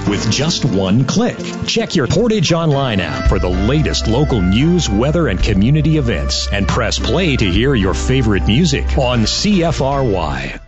with just one click. Check your Portage Online app for the latest local news, weather, and community events, and press play to hear your favorite music on CFRY.